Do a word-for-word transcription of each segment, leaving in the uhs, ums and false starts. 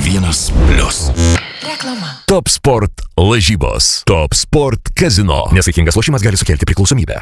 vienas plius. Reklama. Top Sport lažybos. Top Sport kazino. Nesaikingas lošimas gali sukelti priklausomybę.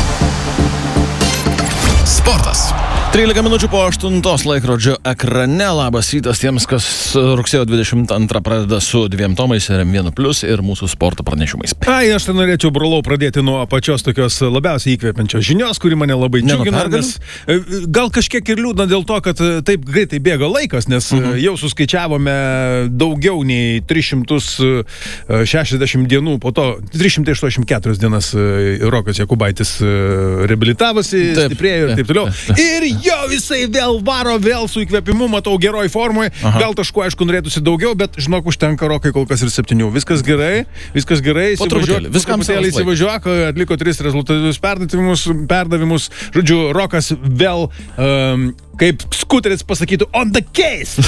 Sportas. trylika minučių po aštuntos laikrodžio ekrane. Labas rytas tiems, kas rugsėjo dvidešimt antrą pradeda su dviem tomais ir M vienas plius ir mūsų sporto pranešimais. Ai, aš tai norėčiau, brolau, pradėti nuo pačios tokios labiausiai įkvepiančios žinios, kuri mane labai džiugina. Nes gal kažkiek ir liūdna dėl to, kad taip greitai bėga laikas, nes uh-huh. jau suskaičiavome daugiau nei tris šimtus šešiasdešimt dienų, po to trys šimtai aštuoniasdešimt keturias dienas Rokas Jakubaitis reabilitavosi, taip, stiprėjo ir taip toliau. Ir jo, visai vėl varo, vėl su įkvėpimu, matau geroj formui. Aha. Gal taškų, aišku, norėtųsi daugiau, bet žinok, užtenka Rokai kol kas ir septynių. Viskas gerai, viskas gerai. Po truputėlį, viskam savas įsivažiuok, atliko tris rezultatyvius perdavimus, perdavimus. Žodžiu, Rokas vėl, um, kaip skuteris pasakytų, on the case.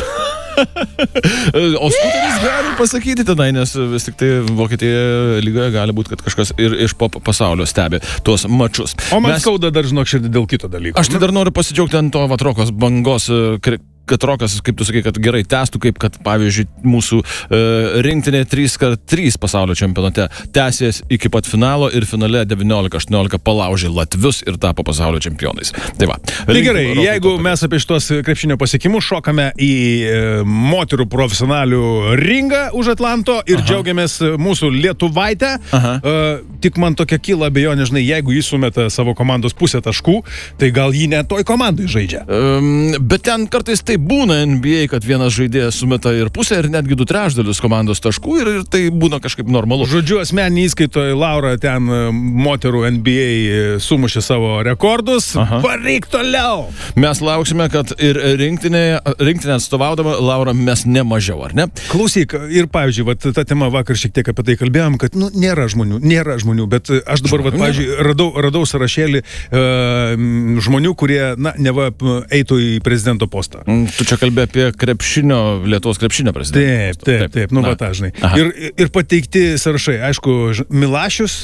O skuteris gali pasakyti tenai, nes vis tik tai Vokietijoje lygoje gali būti, kad kažkas ir iš pop pasaulio stebi tuos mačus. O man Mes... skauda dar, žinok, širdį dėl kito dalyko. Aš tai dar noriu pasidžiaugti ant to vat Rokos bangos, kad Rokas, kaip tu sakai, kad gerai tęstų, kaip kad, pavyzdžiui, mūsų e, rinktinė trys kart trys pasaulio čempionate tęsės iki pat finalo ir finale devyniolika aštuoniolika palaužė latvius ir tapo pasaulio čempionais. Tai va. Tai gerai, Rokai, jeigu mes apie šitos krepšinio pasiekimus šokame į e, moterų profesionalių ringą už Atlanto ir Aha. džiaugiamės mūsų lietuvaitę, e, tik man tokia kyla abejonė, žinai, jeigu jis sumeta savo komandos pusę taškų, tai gal jį net toj komandai žaidžia. Um, bet ten kartais tai būna N B A, kad vienas žaidėjas sumeta ir pusę, ir netgi du trečdalius komandos taškų, ir, ir tai būna kažkaip normalu. Žodžiu, asmenį įskaitoje Laura ten moterų N B A sumušė savo rekordus. Aha. Varyk toliau! Mes lauksime, kad ir rinktinė, rinktinė atstovaudama Laura mes ne mažiau, ar ne? Klausyk, ir pavyzdžiui, vat, ta tema vakar šiek tiek apie tai kalbėjom, kad nu, nėra žmonių, nėra žmonių, bet aš dabar, vat, pavyzdžiui, radau, radau sąrašėlį uh, žmonių, kurie, na, neva eitų į prezidento postą. Tu čia kalbė apie krepšinio, Lietuvos krepšinio prezidentą. Taip, taip, taip, taip, nu va tą žinai. Ir, ir pateikti sąrašai, aišku, Milašius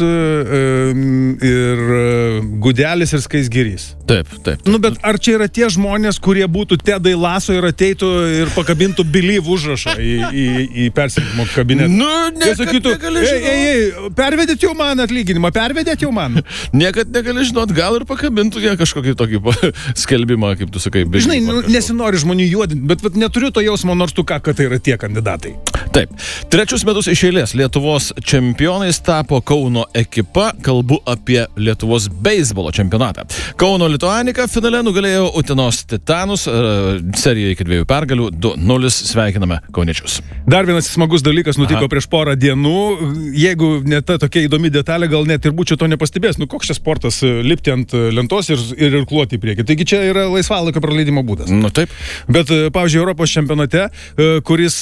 ir Gudelis ir Skaisgirys. Taip, taip, taip. Nu, bet ar čia yra tie žmonės, kurie būtų Tedai Laso ir ateitų ir pakabintų Believe užrašą į, į, į persirinkimo kabinetą? Nu, niekad sakytų, negali žinot. Ei, ei, ei, pervedėt jau man atlyginimą, pervedėt jau man. Niekad negali žinot, gal ir pakabintų jie kažkokį tokį skelbimą, kaip tu sakai. Žinai, nu, nesinori žmonių juodinti, bet, bet neturiu to jausmo, nors tu ką, kad tai yra tie kandidatai. Taip. Trečius metus iš eilės Lietuvos čempionais tapo Kauno ekipa, kalbu apie Lietuvos beisbolo čempionatą. Kauno Lituanika finale nugalėjo Utenos Titanus, serija iki dviejų pergalių, du nulis, sveikiname kauniečius. Dar vienas smagus dalykas nutiko Aha. prieš porą dienų, jeigu ne ta tokia įdomi detalė, gal net ir būčiau to nepastebėjęs, nu koks čia sportas lipti ant lentos ir, ir irkluoti į priekį. Taigi čia yra laisvalaikio praleidimo būdas. Nu taip. Bet, pavyzdžiui, Europos čempionate, kuris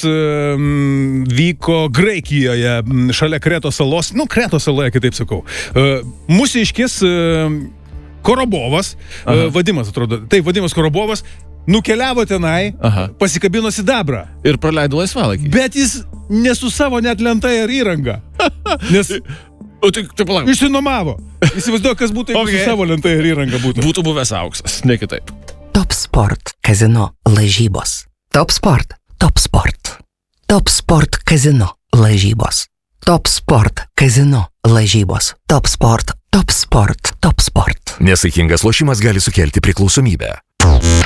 vyko Graikijoje, šalia Kretos salos, nu, Kretos saloje, kitaip sakau, mūsiškis Korobovas, Aha. Vadimas, atrodo, taip, Vadimas Korobovas, nukeliavo tenai, Aha. pasikabino sidabrą. Ir praleido laisvalaikį. Bet jis ne su savo net lenta ir įranga. Nes... O tai, tai palauk. Išsinomavo. Įsivaizduoju, kas būtų, jeigu okay. su savo lenta ir įranga būtų. Būtų buvęs auksas, ne kitaip. Top Sport kazino lažybos. Top Sport, Top Sport. Top Sport kazino lažybos. Top Sport kazino lažybos. Top Sport, Top Sport, Top Sport. Nesaikingas lošimas gali sukelti priklausomybę.